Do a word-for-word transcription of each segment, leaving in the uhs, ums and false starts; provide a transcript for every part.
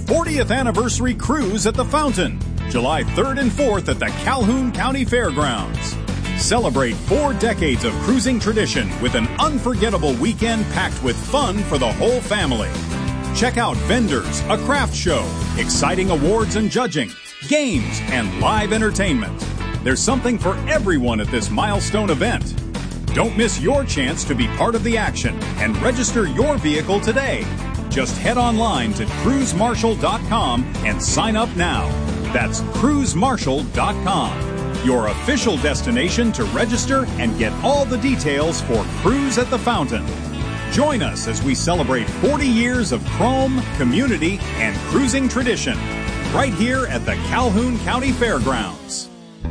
fortieth anniversary cruise at the Fountain, July third and fourth at the Calhoun County Fairgrounds. Celebrate four decades of cruising tradition with an unforgettable weekend packed with fun for the whole family. Check out vendors, a craft show, exciting awards and judging, games, and live entertainment. There's something for everyone at this milestone event. Don't miss your chance to be part of the action and register your vehicle today. Just head online to cruise marshall dot com and sign up now. That's cruise marshall dot com, your official destination to register and get all the details for Cruise at the Fountain. Join us as we celebrate forty years of Chrome, community, and cruising tradition right here at the Calhoun County Fairgrounds.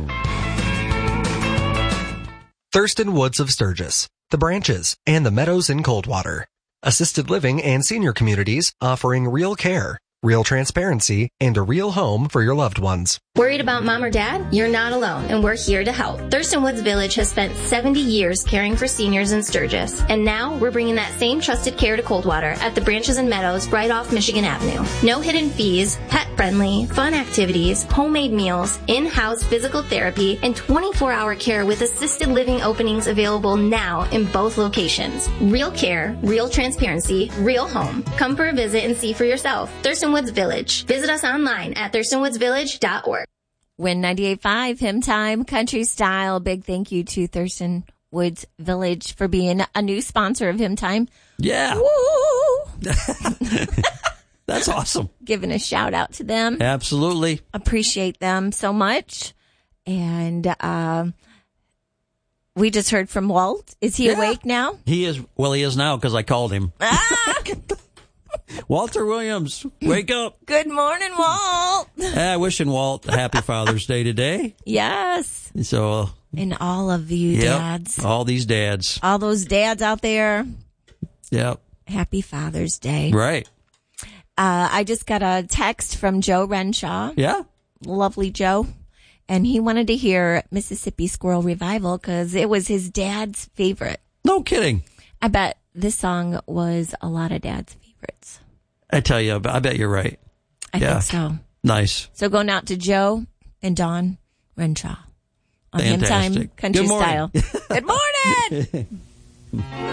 Thurston Woods of Sturgis, The Branches, and the Meadows in Coldwater. Assisted living and senior communities offering real care, real transparency, and a real home for your loved ones. Worried about mom or dad? You're not alone, and we're here to help. Thurston Woods Village has spent seventy years caring for seniors in Sturgis, and now we're bringing that same trusted care to Coldwater at the Branches and Meadows right off Michigan Avenue. No hidden fees, pet-friendly, fun activities, homemade meals, in-house physical therapy, and twenty-four hour care with assisted living openings available now in both locations. Real care, real transparency, real home. Come for a visit and see for yourself. Thurston Woods Village. Visit us online at thurston woods village dot org. Win ninety-eight point five, Hymn Time, Country Style. Big thank you to Thurston Woods Village for being a new sponsor of Hymn Time. Yeah. Woo! That's awesome. Giving a shout out to them. Absolutely. Appreciate them so much. And uh, we just heard from Walt. Is he yeah. awake now? He is. Well, he is now because I called him. Ah! Walter Williams, wake up. Good morning, Walt. Uh, wishing Walt a happy Father's Day today. Yes. So, uh, and all of you yep, dads. all these dads. All those dads out there. Yep. Happy Father's Day. Right. Uh, I just got a text from Joe Renshaw. Yeah. Lovely Joe. And he wanted to hear Mississippi Squirrel Revival because it was his dad's favorite. No kidding. I bet this song was a lot of dad's favorites. I tell you, I bet you're right. I yeah. think so. Nice. So going out to Joe and Dawn Renshaw on Hymn Fantastic. Time Country Good morning. Style. Good morning.